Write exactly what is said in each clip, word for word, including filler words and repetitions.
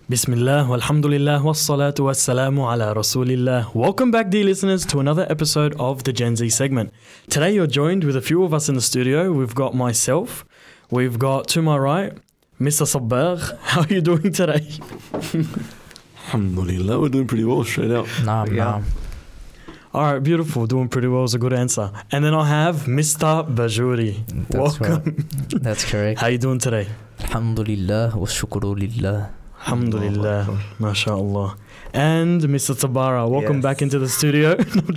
Bismillah, walhamdulillah, wassalatu wassalamu ala rasulillah. Welcome back, dear listeners, to another episode of the Gen Z segment. Today you're joined with a few of us in the studio. We've got myself, we've got to my right, Mister Sabagh. How are you doing today? Alhamdulillah, we're doing pretty well, straight out. Nah, yeah. nah. All right, beautiful. Doing pretty well is a good answer. And then I have Mister Bajouri. That's Welcome. right. That's correct. How you doing today? Alhamdulillah wa shukru lillah. Alhamdulillah, mashallah. And Mister Tabara, welcome Yes. back into the studio.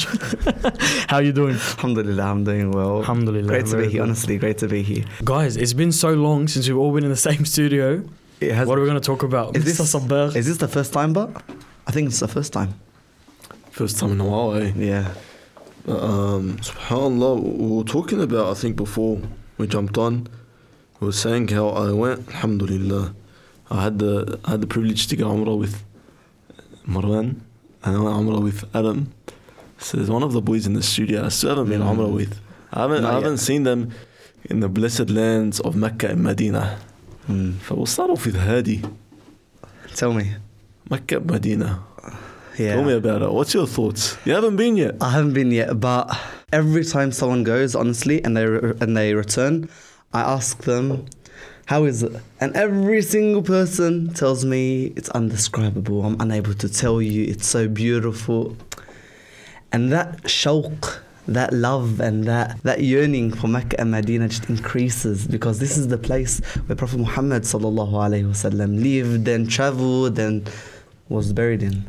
How you doing? Alhamdulillah, I'm doing well. Alhamdulillah. Great to very be here, good. honestly, great to be here. Guys, it's been so long since we've all been in the same studio. It has, What are we going to talk about? Is Mister this- Sabagh. is this the first time, but? I think it's the first time. First time in a while, eh? Yeah. Um, SubhanAllah, we were talking about, I think before we jumped on, we were saying how I went, Alhamdulillah. I had the I had the privilege to go Umrah with Marwan, and I went Umrah with Adam. So there's one of the boys in the studio I still haven't been Mm. Umrah with. I haven't, Not I haven't yet. seen them in the blessed lands of Mecca and Medina. Mm. So we'll start off with Hadi. Tell me. Mecca and Medina. Yeah. Tell me about it. What's your thoughts? You haven't been yet. I haven't been yet, but every time someone goes, honestly, and they re- and they return, I ask them, "How is it?" And every single person tells me it's undescribable. I'm unable to tell you. It's so beautiful, and that shawq, that love, and that that yearning for Mecca and Medina just increases because this is the place where Prophet Muhammad sallallahu alaihi wasallam lived and traveled and was buried in.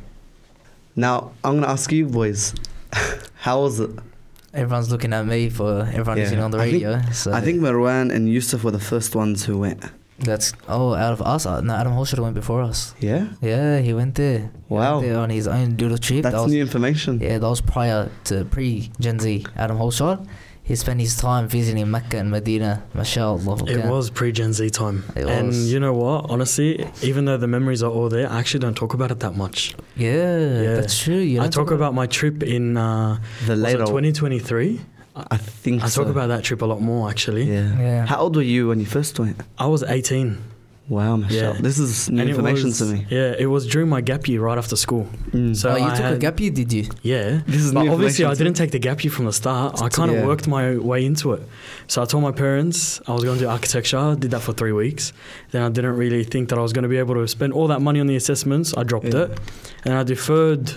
Now I'm gonna ask you boys, how was it? Everyone's looking at me for everyone Yeah. listening on the I think- radio. so I think Marwan and Yusuf were the first ones who went. that's oh out of us. Uh, no, Adam Holscher went before us. Yeah? Yeah, he went there. He Wow. went there on his own little trip. That's that was, new information. Yeah, that was prior to pre Gen Z. Adam Holscher. He spent his time visiting Mecca and Medina. MashaAllah. It okay. was pre-Gen Z time. It and was. you know what? Honestly, even though the memories are all there, I actually don't talk about it that much. Yeah, Yeah. that's true. You I don't talk about my trip in uh, The was it later twenty twenty-three. I think I so. talk about that trip a lot more, actually. Yeah. Yeah. How old were you when you first went? I was eighteen. Wow, mashallah. Yeah. This is new and it information was, to me. Yeah, it was during my gap year right after school. Mm. So oh, you I took a had- gap year, did you? Yeah. This is But new obviously, I information to didn't take the gap year from the start. I kind of Yeah. worked my way into it. So I told my parents I was going to do architecture. Did that for three weeks. Then I didn't really think that I was going to be able to spend all that money on the assessments. I dropped Yeah. it, and I deferred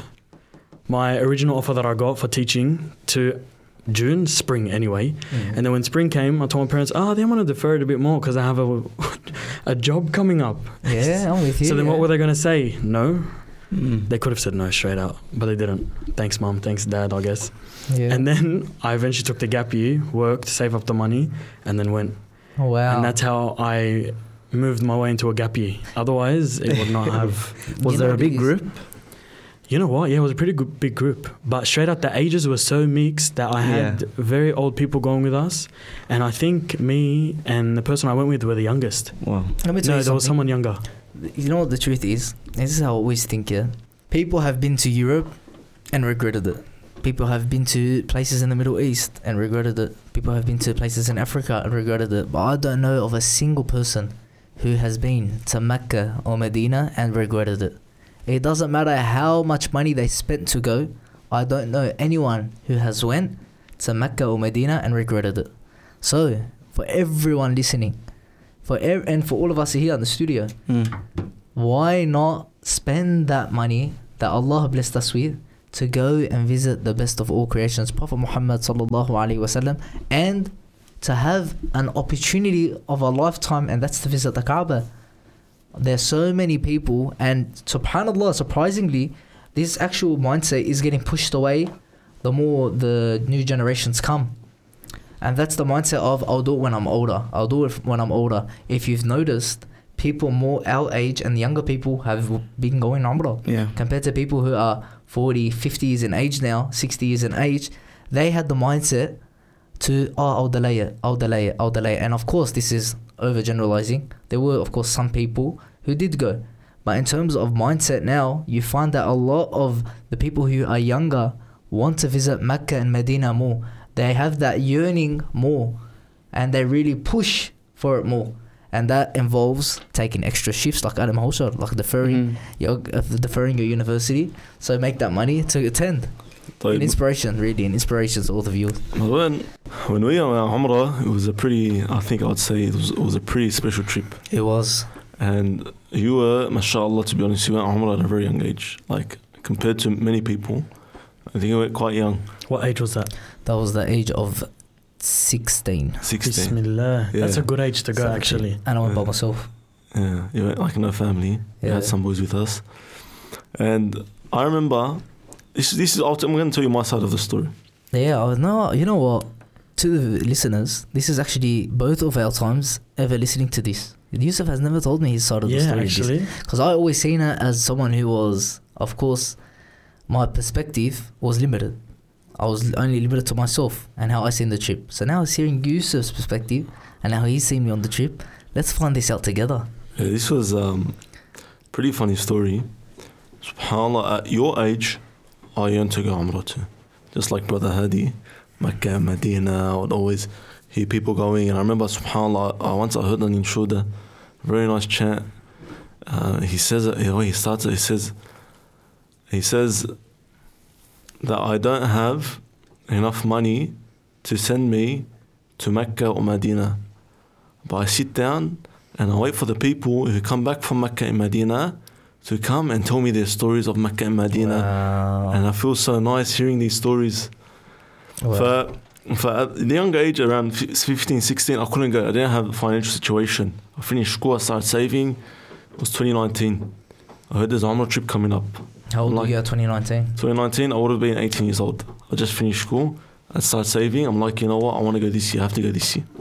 my original offer that I got for teaching to June, spring anyway. Mm. And then when spring came, I told my parents, "Oh, they want to defer it a bit more because I have a a job coming up." Yeah, I'm with you. So then, what yeah. were they going to say? No. Mm. They could have said no straight out, but they didn't. Thanks, mum. Thanks, dad. I guess. Yeah. And then I eventually took the gap year, worked, saved up the money, and then went. Oh, wow. And that's how I moved my way into a gap year. Otherwise, it would not have. Was You there know, a big because- group? You know what? Yeah, it was a pretty good, big group. But straight out, the ages were so mixed that I had Yeah. very old people going with us. And I think me and the person I went with were the youngest. Wow. Let me tell No, you there was something. someone younger. You know what the truth is? This is how I always think, yeah. People have been to Europe and regretted it. People have been to places in the Middle East and regretted it. People have been to places in Africa and regretted it. But I don't know of a single person who has been to Mecca or Medina and regretted it. It doesn't matter how much money they spent to go. I don't know anyone who has went to Mecca or Medina and regretted it. So, for everyone listening, for ev- and for all of us here in the studio, Mm. why not spend that money that Allah blessed us with to go and visit the best of all creations, Prophet Muhammad sallallahu alaihi wasallam, and to have an opportunity of a lifetime, and that's to visit the Kaaba. There's so many people, and subhanallah, surprisingly, this actual mindset is getting pushed away the more the new generations come. And that's the mindset of, I'll do it when I'm older. I'll do it when I'm older. If you've noticed, people more our age and younger people have been going Umrah. Yeah. Compared to people who are forty, fifty years in age now, sixty years in age, they had the mindset to, oh, I'll delay it, I'll delay it, I'll delay it. And of course, this is overgeneralizing. There were, of course, some people who did go. But in terms of mindset now, you find that a lot of the people who are younger want to visit Mecca and Medina more. They have that yearning more, and they really push for it more. And that involves taking extra shifts like Adam Holscher, like deferring Mhm. your uh, deferring your university. So make that money to attend. An inspiration, really, an inspiration to all the viewers. when when we were on Umrah, it was a pretty. I think I would say it was it was a pretty special trip. It was. And you were, mashallah, to be honest, you went on Umrah at a very young age. Like compared to many people, I think you were quite young. What age was that? That was the age of sixteen. Sixteen. Bismillah. Yeah. That's a good age to go, actually. And I went by Yeah. myself. Yeah, you went like no family. You Yeah. had some boys with us, and I remember. This, this is. I'm going to tell you my side of the story. Yeah, I was, no, you know what? To the listeners, this is actually both of our times ever listening to this. Yusuf has never told me his side of the Yeah, story. actually. Because I always seen it as someone who was, of course, my perspective was limited. I was only limited to myself and how I seen the trip. So now I was hearing Yusuf's perspective and how he's seen me on the trip. Let's find this out together. Yeah, this was um, pretty funny story. SubhanAllah, at your age, I yearned to go Umrah too. Just like Brother Hadi, Mecca, Medina, I would always hear people going. And I remember, SubhanAllah, uh, once I heard an inshuda, very nice chant. Uh, he says it, the way he starts it, he says, he says that I don't have enough money to send me to Mecca or Medina. But I sit down and I wait for the people who come back from Mecca and Medina to come and tell me their stories of Mecca and Medina. Wow. And I feel so nice hearing these stories. Wow. For, for at the young age, around fifteen, sixteen, I couldn't go. I didn't have a financial situation. I finished school, I started saving. It was twenty nineteen. I heard there's an Umrah trip coming up. How old I'm were like- you at twenty nineteen? twenty nineteen, I would have been eighteen years old. I just finished school. I started saving. I'm like, you know what? I want to go this year. I have to go this year.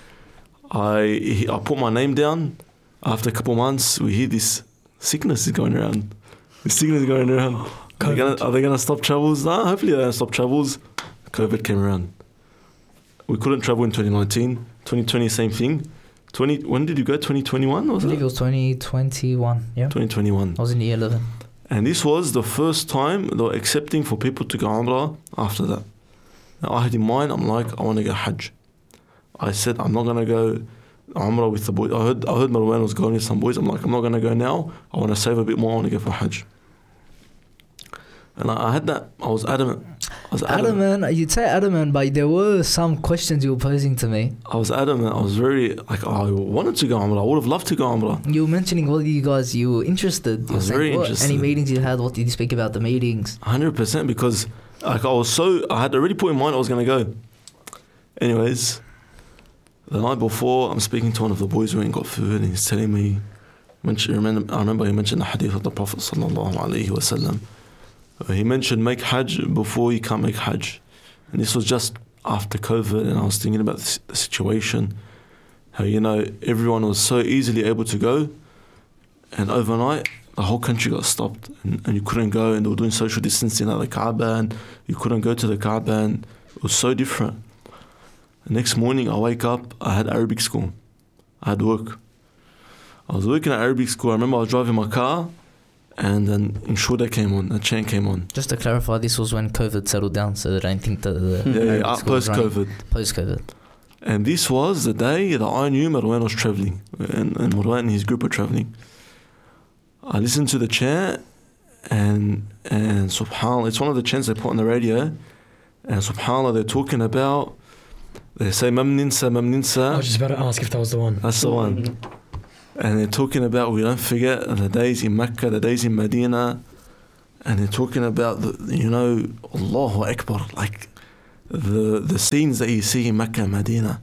I I put my name down. After a couple of months, we hear this sickness is going around. The sickness is going around. Are they, gonna, are they gonna stop travels? Nah, hopefully they don't stop travels. COVID came around. We couldn't travel in twenty nineteen. twenty twenty, same thing. twenty When did you go? twenty twenty-one I was believe it it? was twenty twenty-one. Yeah. twenty twenty-one. I was in year eleven. And this was the first time they were accepting for people to go Umrah after that. Now I had in mind, I'm like, I want to go Hajj. I said, I'm not going to go Umrah with the boys. I heard, I heard Marwan was going with some boys. I'm like, I'm not going to go now. I want to save a bit more. I want to go for Hajj. And I, I had that. I was adamant. I was adamant. Adamant, you'd say adamant, but there were some questions you were posing to me. I was adamant. I was very, like, I wanted to go Umrah. I would have loved to go Umrah. You were mentioning what you guys, you were interested. You I were was saying, very what, interested. Any meetings you had, what did you speak about the meetings? one hundred percent because like I was so I had already put in mind I was going to go. Anyways, the night before I'm speaking to one of the boys who ain't got food and he's telling me, mention, remember, I remember he mentioned the hadith of the Prophet sallallahu alaihi wasallam. Uh, He mentioned make Hajj before you can't make Hajj. And this was just after COVID and I was thinking about the, s- the situation. How, you know, everyone was so easily able to go and overnight the whole country got stopped and, and you couldn't go and they were doing social distancing at the Kaaba and you couldn't go to the Kaaba and it was so different. The next morning I wake up, I had Arabic school. I had work. I was working at Arabic school. I remember I was driving my car and then Inshuda came on, a chant came on. Just to clarify, this was when COVID settled down, so that I don't think that the Yeah, yeah, Arabic uh, school was running. post-COVID. Post-COVID. And this was the day that I knew Marwan was travelling and, and Marwan and his group were travelling. I listened to the chant and and subhanAllah, it's one of the chants they put on the radio and subhanAllah they're talking about, they say Mamninsa, I Mamninsa, was just about to ask if that was the one. that's the one. And they're talking about we don't forget the days in Mecca, the days in Medina, and they're talking about the, you know, Allahu Akbar, like the the scenes that you see in Mecca and Medina.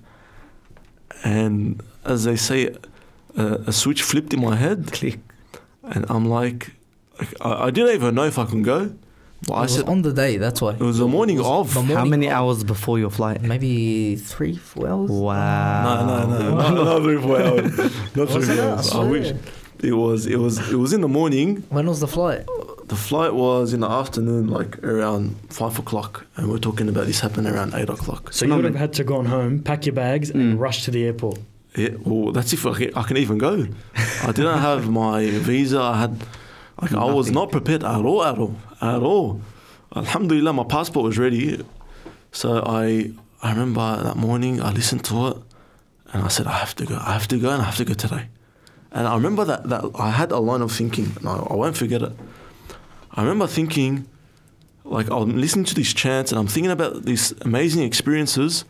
And as they say, uh, a switch flipped in my head, Click. and I'm like, like, I, I didn't even know if I can go. But It I was said on the day, that's why. it was the morning of. the No, morning How many of- hours before your flight? Maybe three, four hours? Wow. no, no, not, not three, four hours. Not three, Was it? four I hours. I swear. wish it was. It was. It was in the morning. When was the flight? The flight was in the afternoon, like around five o'clock, and we're talking about this happened around eight o'clock. So you would have had to go on home, pack your bags, and Mm. rush to the airport. Yeah, well, that's if I can, I can even go. I didn't have my visa. I had, like, I was Nothing. not prepared at all, at all, at all. Alhamdulillah, my passport was ready. So I, I remember that morning I listened to it, And I said, I have to go, I have to go, and I have to go today. And I remember that, that I had a line of thinking, and I, I won't forget it. I remember thinking, like, I'm listening to these chants, and I'm thinking about these amazing experiences,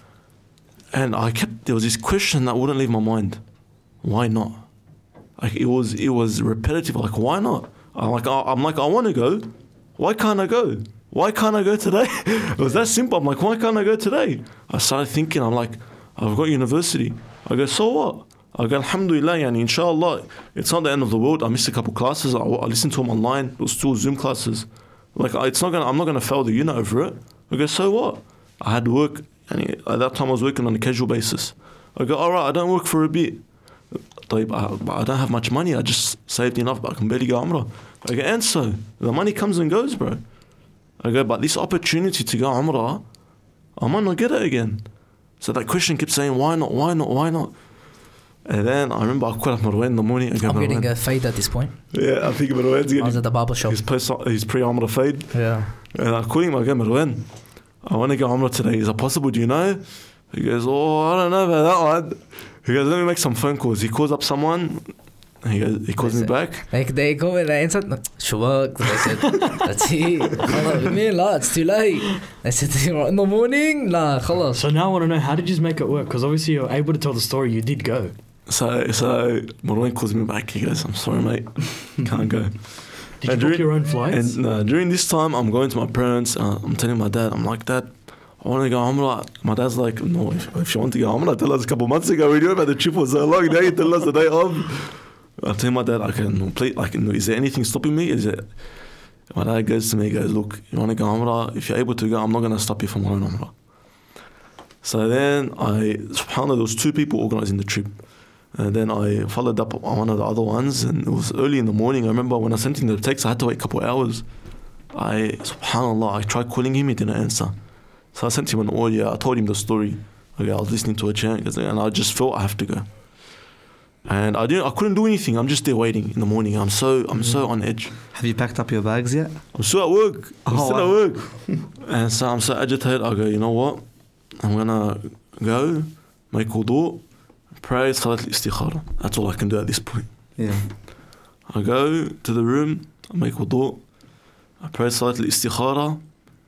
and I kept, there was this question that wouldn't leave my mind. Why not? Like, it was, it was repetitive, like, why not? I'm like, I, I'm like, I want to go. Why can't I go? Why can't I go today? It was that simple. I'm like, why can't I go today? I started thinking, I'm like, I've got university. I go, so what? I go, alhamdulillah, yani, inshallah, it's not the end of the world. I missed a couple classes. I, I listened to them online. It was still Zoom classes. Like, it's not gonna, I'm not going to fail the unit over it. I go, so what? I had work. And at that time, I was working on a casual basis. I go, all right, I don't work for a bit. I, I don't have much money. I just saved enough, but I can barely go Umrah. I go, and so, the money comes and goes, bro. I go, but this opportunity to go Umrah, I might not get it again. So that question kept saying, why not, why not, why not? And then I remember I called up Marwan in the morning. I go, I'm Marwan. getting a fade at this point. Yeah, I think Marwan's getting I was at the barber shop. his, post, his pre-Umrah fade. Yeah. And I call him, I go, Marwan, I want to go Umrah today. Is it possible? Do you know? He goes, oh, I don't know about that one. He goes, let me make some phone calls. He calls up someone. He goes, he calls me back. Like they go and they answered, Shubak. They said, that's it. Khalas, me, la, it's too late. They said, in the morning, la, khalas. So now I want to know, how did you make it work? Because obviously you're able to tell the story. You did go. So, so Marwan calls me back. He goes, I'm sorry, mate. Can't go. Did And you book during- your own flights? And uh, during this time, I'm going to my parents. Uh, I'm telling my dad, I'm like, Dad, I want to go Umrah. My dad's like, no, if, if you want to go Umrah, tell us a couple months ago. We knew about the trip for so long. Now you tell us the day of. I tell my dad, I can play, like, is there anything stopping me? Is it? My dad goes to me, he goes, look, you want to go Umrah? If you're able to go, I'm not going to stop you from going Umrah. So then I, subhanAllah, there was two people organising the trip. And then I followed up on one of the other ones, and it was early in the morning. I remember when I sent him the text, I had to wait a couple of hours. I, subhanAllah, I tried calling him, he didn't answer. So I sent him an audio, I told him the story. Okay, I was listening to a chant, and I just felt I have to go. And I didn't, I couldn't do anything. I'm just there waiting in the morning. I'm so, I'm so on edge. Have you packed up your bags yet? I'm still at work. I'm Oh, still wow. at work. And so I'm so agitated. I go, you know what? I'm gonna go, make wudu, pray, salat al-istikhara. That's all I can do at this point. Yeah. I go to the room, I make wudu, I pray salat al-istikhara.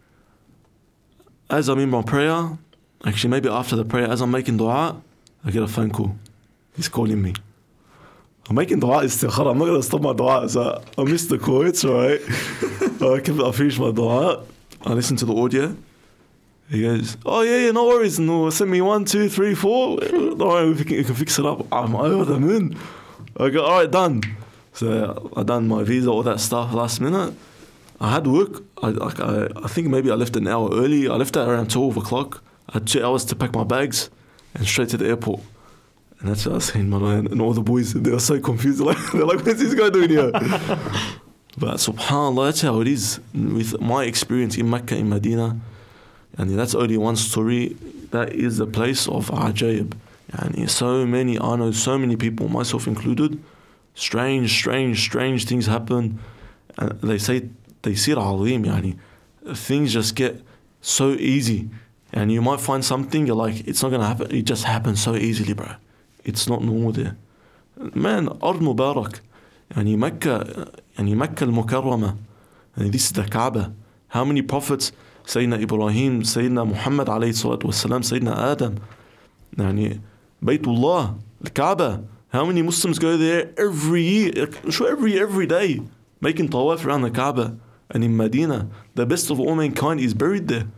As I'm in my prayer, actually maybe after the prayer, as I'm making dua, I get a phone call. He's calling me. I'm making dua istikhara. I'm not going to stop my dua. So I missed the call. It's alright. I kept, I finished my dua. I listened to the audio. He goes, oh yeah, yeah, no worries. No, send me one, two, three, four. Don't worry, we can, you can fix it up. I'm over the moon. I go, alright, done. So I done my visa, all that stuff last minute. I had work. I, like, I, I think maybe I left an hour early. I left at around twelve o'clock. I had two hours to pack my bags and straight to the airport. And that's what I was saying, man. And all the boys, they were so confused. Like, they're like, what's this guy doing here? But subhanAllah, that's how it is. With my experience in Mecca, in Medina, and that's only one story. That is the place of ajaib. And so many, I know so many people, myself included, strange, strange, strange things happen. And they say, they see it alim, yani. Things just get so easy. And you might find something, you're like, it's not going to happen. It just happens so easily, bro. It's not normal there. Man, Ard Mubarak. Yani Mecca, yani Mecca al-Mukarramah. And this is the Kaaba. How many prophets? Sayyidina Ibrahim, Sayyidina Muhammad alayhi salatu wasalam, Sayyidina Adam. Yani Baytullah, the Kaaba. How many Muslims go there every year? Sure, every every day, making tawaf around the Kaaba. And in Medina, the best of all mankind is buried there.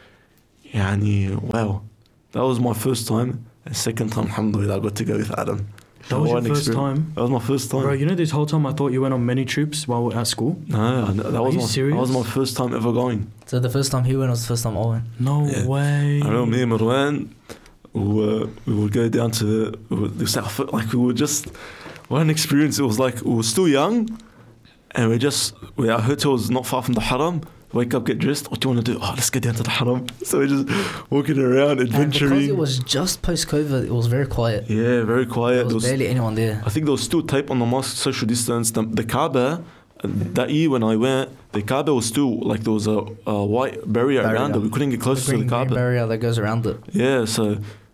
Yani, wow. That was my first time. And second time, alhamdulillah, I got to go with Adam. That was your One first experience. time? That was my first time. Bro, you know this whole time I thought you went on many trips while we were at school? No, that Are was you my serious? that was my first time ever going. So the first time he went was the first time I went. No Yeah. way. I remember me and Marwan, we, uh, we would go down to the, we would, this our fir- like we were just, what an experience. It was like, we were still young, and we just, we, our hotel was not far from the Haram. Wake up, get dressed. What do you want to do? Oh, let's get down to the Haram. So we're just walking around, And because adventuring. it was just post-COVID, it was very quiet. Yeah, very quiet. There There was was- barely anyone there. I think there was still tape on the mosque, social distance. The, the Kaaba, uh, that year when I went, the Kaaba was still, like there was a, a white barrier, Barrier. around it. We couldn't get The close to green, the green Kaaba. barrier that goes around it. Yeah, so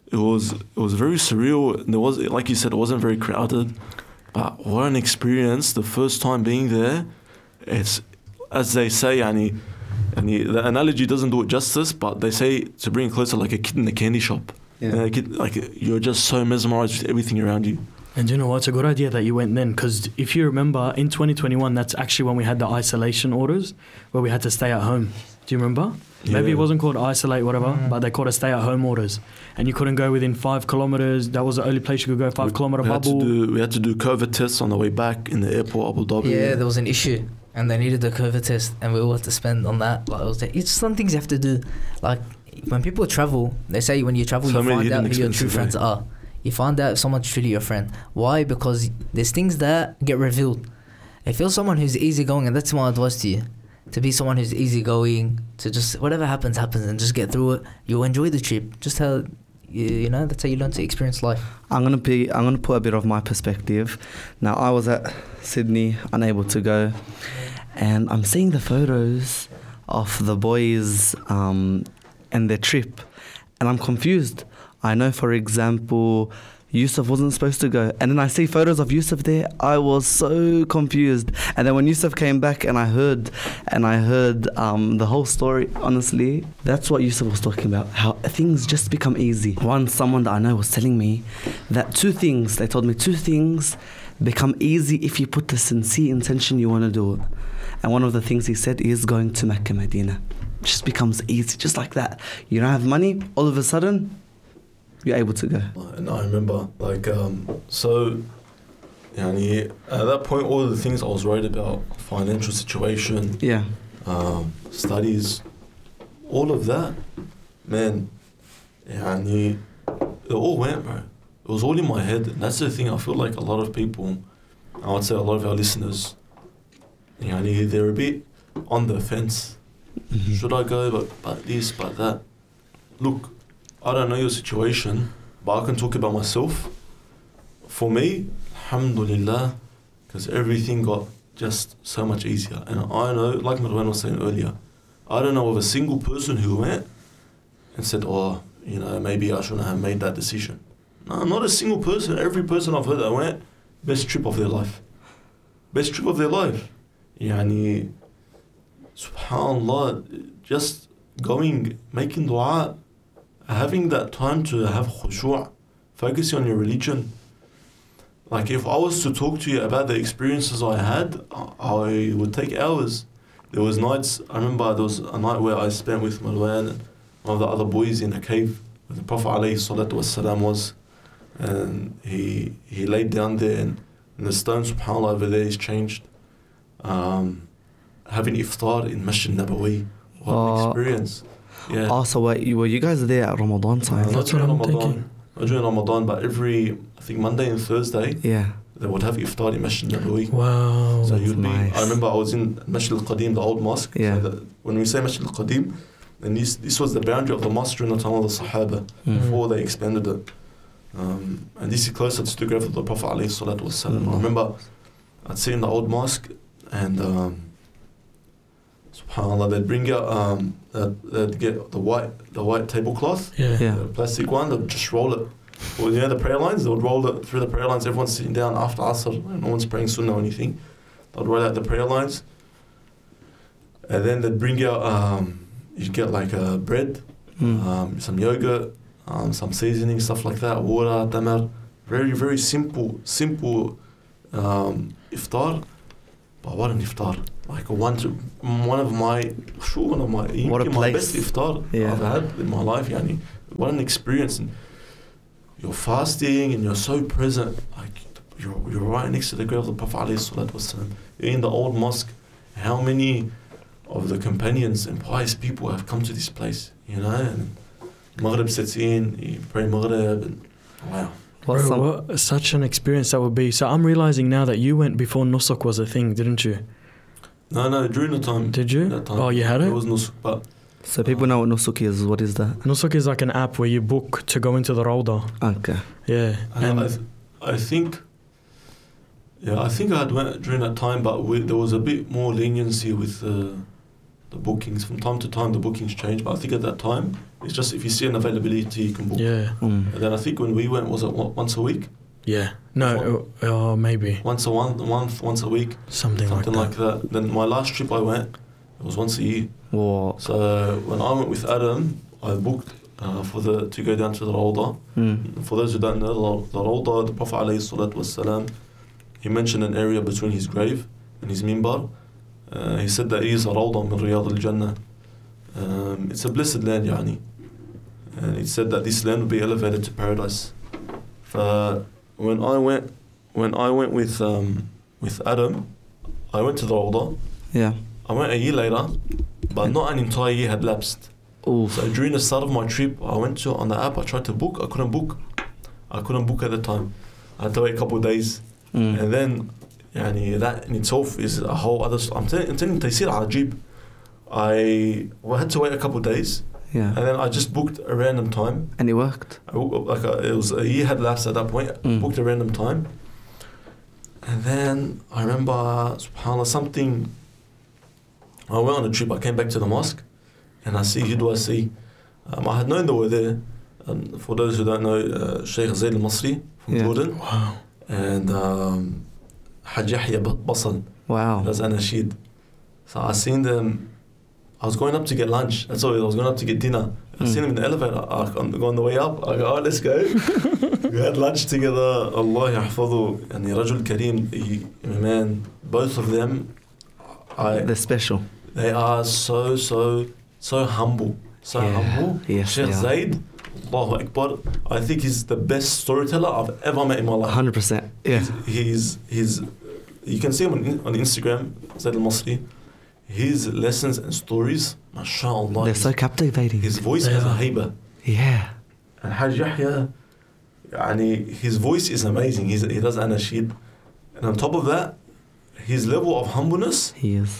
it was it was very surreal. There was, like you said, it wasn't very crowded, but what an experience! The first time being there, it's as they say, yani, yani the analogy doesn't do it justice, but they say to bring it closer, like a kid in a candy shop. Yeah. Uh, kid, like you're just so mesmerized with everything around you. And you know what? It's a good idea that you went then, because if you remember, in twenty twenty-one, that's actually when we had the isolation orders, where we had to stay at home. Do you remember? Maybe Yeah. it wasn't called isolate, whatever, Mm. but they called it stay-at-home orders. And you couldn't go within five kilometers. That was the only place you could go, five We- kilometer we had to bubble. do we had to do COVID tests on the way back in the airport, Abu Dhabi. Yeah, there was an issue, and they needed the COVID test, and we all had to spend on that. Like, it was, it's some things you have to do. Like, when people travel, they say when you travel, So you many find out hidden who your true expenses, friends eh? are. You find out if someone's truly your friend. Why? Because there's things that get revealed. If you're someone who's easygoing, and that's my advice to you, to be someone who's easygoing, to just whatever happens, happens, and just get through it. You'll enjoy the trip. Just how you, you know, that's how you learn to experience life. I'm gonna be. I'm gonna put a bit of my perspective. Now, I was at Sydney, unable to go, and I'm seeing the photos of the boys um, and their trip, and I'm confused. I know, for example, Yusuf wasn't supposed to go, and then I see photos of Yusuf there. I was so confused, and then when Yusuf came back, and I heard, and I heard um, the whole story. Honestly, that's what Yusuf was talking about. How things just become easy. Once, someone that I know was telling me that two things. They told me two things become easy if you put the sincere intention you want to do it. And one of the things he said is going to Mecca, Medina. It just becomes easy, just like that. You don't have money, all of a sudden, you're able to go. And I remember, like, um, so, yani, at that point, all the things I was worried about, financial situation, Yeah. um, studies, all of that, man, yani, it all went, bro. It was all in my head. And that's the thing, I feel like a lot of people, I would say a lot of our listeners, yani, they're a bit on the fence. Mhm. Should I go, but, but this, but that? Look, I don't know your situation, but I can talk about myself. For me, alhamdulillah, because everything got just so much easier. And I know, like Marwan was saying earlier, I don't know of a single person who went and said, oh, you know, maybe I shouldn't have made that decision. No, not a single person. Every person I've heard that went, best trip of their life. Best trip of their life. Yani, subhanallah, just going, making dua, having that time to have khushu', focusing on your religion. Like, if I was to talk to you about the experiences I had, I would take hours. There was nights, I remember there was a night where I spent with Marwan and one of the other boys in a cave where the Prophet alayhi salatu wassalam was, and he he laid down there, and, and the stone, subhanAllah, over there is changed. Um, having iftar in Masjid Nabawi, what an Uh, experience. Yeah. Also, were you, were you guys there at Ramadan time? Not That's during what I'm Ramadan. thinking. Not during Ramadan, but every, I think Monday and Thursday, Yeah. they would have iftar in Masjid Nabawi. Wow. So you'd be, nice. I remember I was in Masjid al-Qadim, the old mosque. Yeah. So the, when we say Masjid al-Qadim, then this, this was the boundary of the mosque during the time of the Sahaba, Mm. before they expanded it. Um, and this is closer to the grave of the Prophet alayhi salatu wassalam. I remember I'd sit in the old mosque, and um, subhanAllah, they'd bring out, um, they'd, they'd get the white, the white tablecloth, Yeah. Yeah. the plastic one, they'd just roll it. Well, you know the prayer lines, they would roll it through the prayer lines. Everyone's sitting down after Asr, no one's praying Sunnah or anything. They'd roll out the prayer lines, and then they'd bring out, um, you'd get like a bread, Mm. um, some yogurt, um, some seasoning, stuff like that, water, tamar. Very, very simple, simple um, iftar. But what an iftar! Like one, to, one of my, sure, one of my, What a my place. best iftar Yeah. I've had in my life. Yani, what an experience! And you're fasting and you're so present. Like you're you're right next to the grave of the Prophet alayhi salatu wasalam. You're in the old mosque. How many of the companions and pious people have come to this place? You know, and Maghrib sets in, you pray Maghrib, and wow. What's Bro, some- what such an experience that would be. So I'm realizing now that you went before Nusuk was a thing, didn't you? No, no, during the time. Did you? That time Oh, you had There it? was nusuk, but So people know what nusuk is. What is that? Nusuk is like an app where you book to go into the Rawda. Okay. Yeah. I, And I, th- I think, yeah, I think I had went during that time, but we, there was a bit more leniency with the, the bookings. From time to time, the bookings change, but I think at that time, it's just if you see an availability, you can book. Yeah. Mm. And then I think when we went, was it what, once a week? Yeah. No, uh, uh, maybe. Once a one, month, once a week, Something, something like like that. that. Then my last trip I went, it was once a year. What? So when I went with Adam, I booked uh, for the to go down to the Rawda. Mm. For those who don't know, the Rawda, the Prophet alayhi salatu wassalam, he mentioned an area between his grave and his minbar. Uh, he said that it is a Rawda min Riyad al-Jannah. Um, it's a blessed land, yani. And he said that this land will be elevated to paradise. Uh, when I went, when I went with um, with Adam, I went to the Rawda. Yeah. I went a year later, but not an entire year had lapsed. Ooh. So during the start of my trip, I went to on the app. I tried to book. I couldn't book. I couldn't book at the time. I had to wait a couple of days, Mm. and then, yani, that in itself is a whole other. St- I'm, t- I'm telling you, Taysir Ajib. I well, had to wait a couple of days, Yeah. and then I just booked a random time. And it worked. I, booked, like a, it was a year had lapsed at that point. Mm. Booked a random time, and then I remember, subhanallah, something. I went on a trip. I came back to the mosque, and I see, who do I see? Um, I had known they were there. Um, for those who don't know, uh, Sheikh Zayd al-Masri from Yeah. Jordan, Wow. and um, Hajj Yahya Basal, Wow. that's Anashid. So I seen them. I was going up to get lunch. That's all. I was going up to get dinner. I Mm. seen them in the elevator. I on, go on the way up. I go, oh, let's go. We had lunch together. Allah yahfadhu. And Rajul Kareem, he, man, both of them, I, They're special. they are so, so, so humble. So Yeah. humble. Yes, Sheikh they are. Zayd, Allahu Akbar, I think he's the best storyteller I've ever met in my life. one hundred percent. Yeah. He's, he's, he's you can see him on, on Instagram, Zayd al-Masri. His lessons and stories, mashallah. They're his, so captivating. his voice They has a are. haiba. Yeah. And Hajj Yahya, yani, his voice is amazing. He's, he does anashid. And on top of that, his level of humbleness, He is.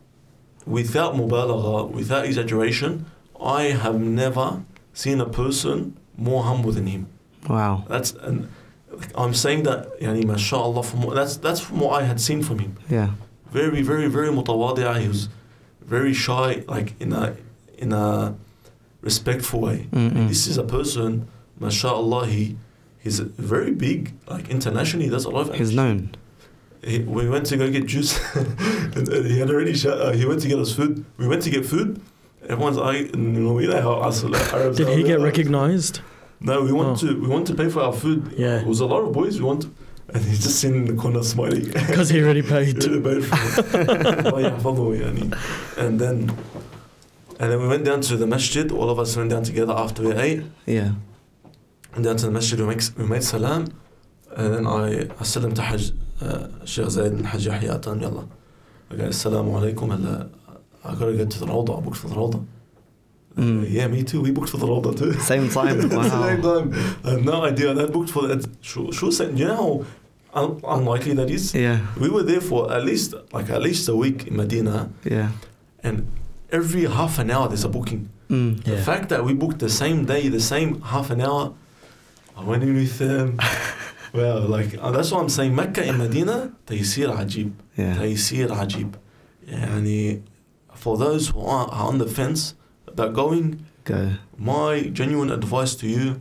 without mubalagha, without exaggeration, I have never seen a person more humble than him. Wow. That's and like, I'm saying that, yani, mashallah, from what, that's that's from what I had seen from him. Yeah. Very, very, very mutawadi'ah. He was very shy, like in a in a respectful way. Mm-mm. This is a person, mashallah, he he's very big, like internationally. He does a lot of. He's known. He, we went to go get juice. and, and he had already. Sh- uh, he went to get us food. We went to get food. Everyone's like, you know, we know how us Arabs Did are. he get We're like- recognized? No, we want Oh. to. We want to pay for our food. Yeah. It was a lot of boys. We want, to, and he's just sitting in the corner smiling. Because he already paid. Really bad for it. Allah yahfadhu, yani. And then, and then we went down to the masjid. All of us went down together after we ate. Yeah. Went down to the masjid. We made, we made salam, and then I I salam to Hajj uh, Sheikh Zayd and Hajj Yahya.Atan yalla. I go, assalamu alaikum. And I gotta go to the Rawda. I booked for the Rawda. Mm. Yeah, me too. We booked for the Rawda too. Same time. At the same Wow. time. I had no idea. I booked for that. Sure, sure. You know how un- unlikely that is. Yeah. We were there for at least like at least a week in Medina, Yeah. and every half an hour there's a booking. Mm. The Yeah. fact that we booked the same day, the same half an hour, I went in with them. Well, like uh, that's what I'm saying. Mecca and Medina, taysir ajib, Yeah. taysir ajib. Yani, for those who are, are on the fence about going, Go. my genuine advice to you: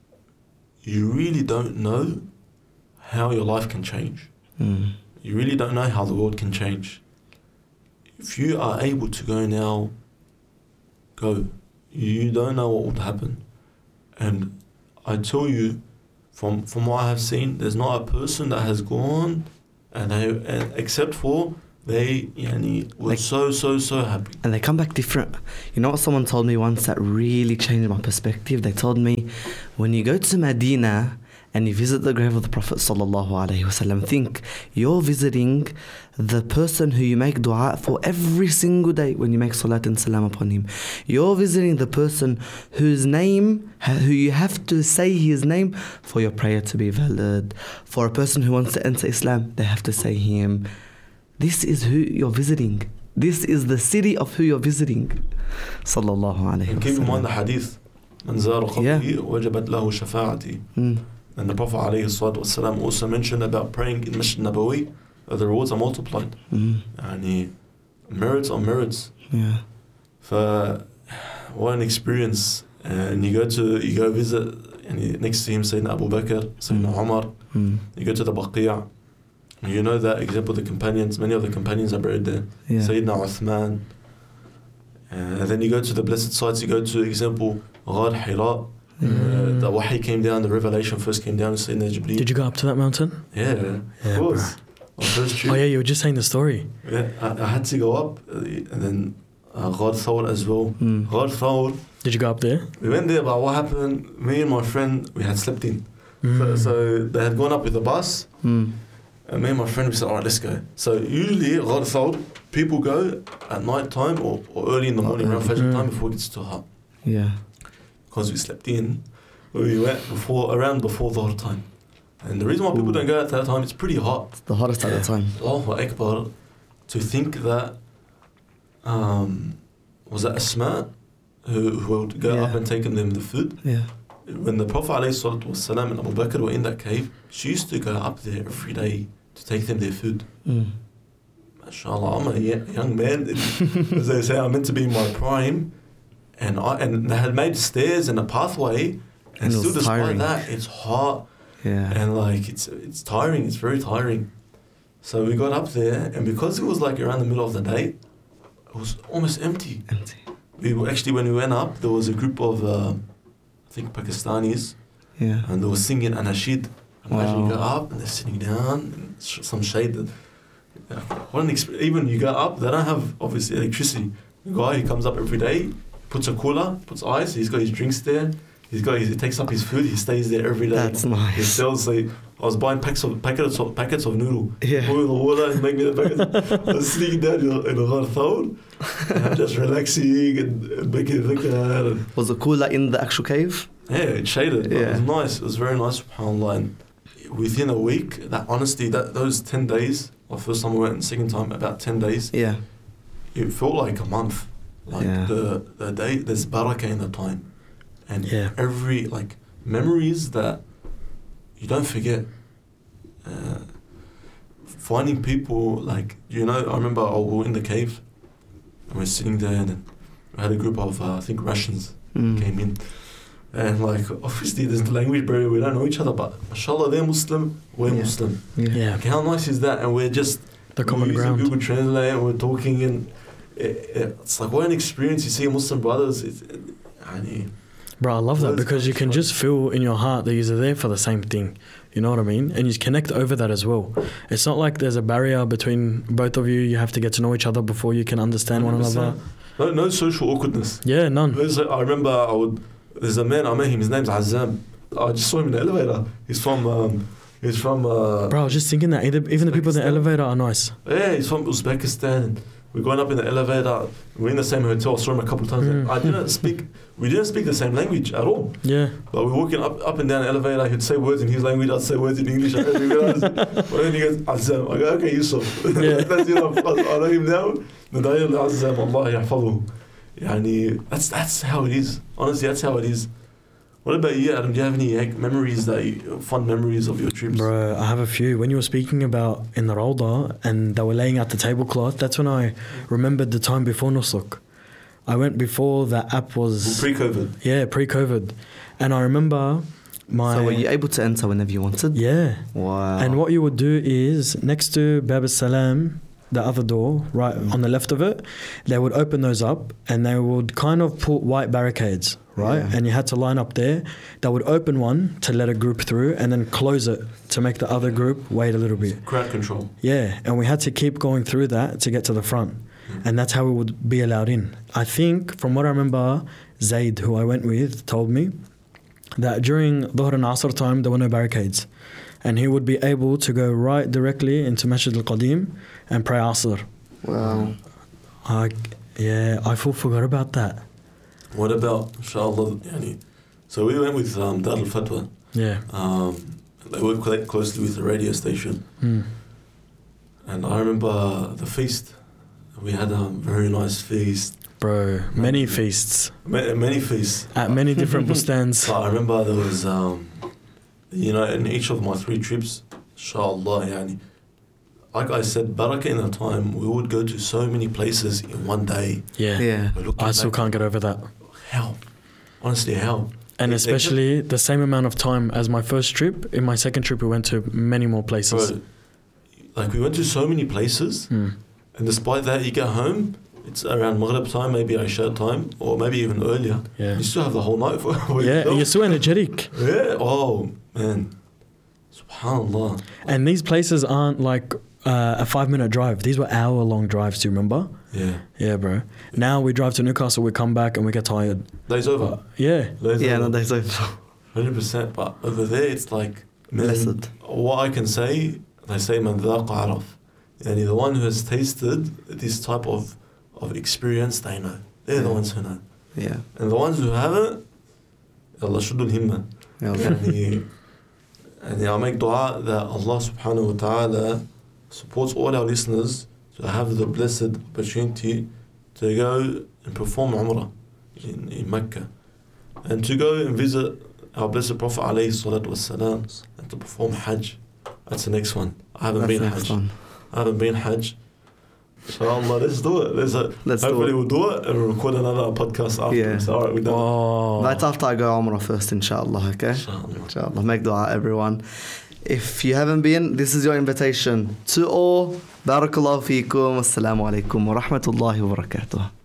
you really don't know how your life can change. Mm. You really don't know how the world can change. If you are able to go now, go. You don't know what would happen. And I tell you, from from what I have seen, there's not a person that has gone and they and except for they yani, were Like- so so so happy. And they come back different. You know what someone told me once that really changed my perspective? They told me, when you go to Medina and you visit the grave of the Prophet sallallahu alaihi wasallam, think you're visiting the person who you make dua for every single day when you make salat and salam upon him. You're visiting the person whose name, who you have to say his name for your prayer to be valid. For a person who wants to enter Islam, they have to say him. This is who you're visiting. This is the city of who you're visiting. Sallallahu alayhi And wa keep in mind the sallam. hadith, من زار قبري وجبت له شفاعتي. Mm. And the Prophet alayhi salatu wasalam also mentioned about praying in Masjid Nabawi, that the rewards are multiplied. Mm. And merits on merits. Yeah. ف what an experience. And you go to you go visit, and next to him Sayyidina Abu Bakr, Sayyidina Mm. Umar. Mm. You go to the Baqi'. You know that example, the companions, many of the companions are buried there. Yeah. Sayyidina Uthman. And then you go to the blessed sites, you go to example Ghar Hira. Mm. Uh, the Wahy came down, the revelation first came down, Sayyidina Jibreel. Did you go up to that mountain? Yeah, Yeah, of course. On first trip. Oh yeah, you were just saying the story. Yeah, I, I had to go up, uh, and then uh, Ghar Thawr as well. Mm. Ghar Thawr, Did you go up there? we went there, but what happened, me and my friend, we had slept in. So, Mm. so they had gone up with the bus, Mm. and me and my friend, we said, all right, let's go. So usually, Ghar Thawr, people go at night time or, or early in the morning, around Fajr Mm. time, before it gets too hot. Yeah. Because we slept in, we went before around before Dhuhr time. And the reason why people Ooh. don't go at that time, it's pretty hot. It's the hottest at the time. Allahu Akbar, to think that, um, was that Asma who, who would go Yeah. up and taken them the food? Yeah. When the Prophet ﷺ and Abu Bakr were in that cave, she used to go up there every day to take them their food. Mm. MashaAllah, I'm a y- young man. As they say, I'm meant to be in my prime. And I and they had made stairs and a pathway. And, And it still was despite tiring. that, it's hot. Yeah. And like, it's it's tiring. It's very tiring. So we got up there. And because it was like around the middle of the day, it was almost empty. Empty. We were actually, when we went up, there was a group of, uh, I think, Pakistanis. Yeah. And they were singing Anashid. Imagine you Wow. go up and they're sitting down and sh- some shade. That, yeah, what an exp- even you go up, they don't have obviously electricity. The guy who comes up every day, puts a cooler, puts ice, he's got his drinks there, he's got his, he takes up his food, he stays there every day. That's He nice. sells like, I was buying packs of packets of packets of noodle. Yeah. Boil the water and make me the packets. I was sitting down in a, in a Ghar Thawr, and I'm just relaxing and, and making dhikr. And Was the cooler in the actual cave? yeah, it shaded. But It Yeah. was nice. It was very nice, subhanAllah. And within a week, that honesty, that those ten days, or first time I went and second time, about ten days, Yeah. it felt like a month. Like Yeah. the, the day, there's barakah in the time. And Yeah. every, like, memories that you don't forget. Uh, finding people, like, you know, I remember I was in the cave, and we're sitting there, and we had a group of, uh, I think, Russians Mm. came in. And like, obviously there's the language barrier, we don't know each other, but mashallah, they're Muslim, we're Yeah. Muslim. Yeah. Yeah, Like, how nice is that? And we're just the common we're using ground. Google Translate, and we're talking, and it, it, it's like, what an experience. You see Muslim brothers. It's, it, يعني, Bro, I love that Words because you can't can describe. just feel in your heart that you're there for the same thing. You know what I mean? And you connect over that as well. It's not like there's a barrier between both of you. You have to get to know each other before you can understand one one hundred another. percent. No, no social awkwardness. Yeah, none. There's, I remember I would, there's a man, I met him, his name's Azam. I just saw him in the elevator. He's from, um, he's from, uh, Bro, I was just thinking that either, even the people in the Uzbekistan. elevator are nice. yeah, he's from Uzbekistan. We're going up in the elevator. We're in the same hotel. I saw him a couple of times. Mm. I didn't speak. We didn't speak the same language at all. Yeah. But we're walking up, up and down the elevator. He'd say words in his language. I'd say words in English. I didn't realize. But then he goes, Azam. I go, okay, Yusuf. Yeah. That's enough. I, I know him now. Nadayim Azam. Allah yahfadhu. Yani, that's that's how it is. Honestly, that's how it is. What about you, Adam? Do you have any like, memories that you, fun memories of your trips? Bro, I have a few. When you were speaking about in the Rawda and they were laying out the tablecloth, that's when I remembered the time before Nusuk. I went before that app was... Pre-COVID. Yeah, pre-COVID. And I remember my... So were you able to enter whenever you wanted? Yeah. Wow. And what you would do is, next to Bab al-Salam, the other door, right Mm. on the left of it, they would open those up and they would kind of put white barricades, right? Yeah. And you had to line up there. They would open one to let a group through and then close it to make the other group wait a little bit. Crowd control. Yeah, and we had to keep going through that to get to the front. And that's how we would be allowed in. I think, from what I remember, Zaid, who I went with, told me that during Dhuhr and Asr time, there were no barricades. And he would be able to go right directly into Masjid al-Qadim and pray Asr. Wow. I, yeah, I full forgot about that. What about, inshallah, yani, so we went with um, Dar al-Fatwa. Yeah. Um, they work quite closely with the radio station. Mm. And I remember the feast. We had a very nice feast. Bro, many feasts Ma- many feasts. at many different bustans. So I remember there was, um, you know, in each of my three trips, inshallah, yani, like I said, barakah in that time, we would go to so many places in one day. Yeah. Yeah. We're looking I still back, can't get over that. how? Honestly, how? And They- they especially the same amount of time as my first trip. In my second trip, we went to many more places. Bro, like we went to so many places, Mm. and despite that, you get home, it's around Maghrib time, maybe Isha time, or maybe even earlier. Yeah. You still have the whole night for, for Yeah, yourself. and you're so energetic. Yeah. Oh man, Subhanallah. And these places aren't like uh, a five minute drive. These were hour long drives. Do you remember? Yeah. Yeah, bro. Now we drive to Newcastle, we come back and we get tired. Days over. Yeah. Days Yeah, no, over. that's over. Hundred percent. But over there, it's like man, Blessed. what I can say, they say man ذاق عرف. Yani the one who has tasted this type of of experience, they know. They're the Yeah. ones who know. Yeah. And the ones who haven't, Allah shudul himma. Yeah. And and I make dua that Allah subhanahu wa ta'ala supports all our listeners to have the blessed opportunity to go and perform Umrah in, in Mecca. And to go and visit our blessed Prophet alayhi salatu wassalam and to perform Hajj. That's the next one. I haven't That's been next Hajj. one. I haven't been Hajj. Inshallah, let's do it. Let's, uh, Let's do hopefully it. we'll do it and we'll record another podcast afterwards. Yeah. All right, we're done. Oh. That's after I go Umrah first, inshallah, okay? Inshallah. Inshallah. Make dua, everyone. If you haven't been, this is your invitation to all. Barakallahu feekum. Assalamu alaikum wa rahmatullahi wa barakatuh.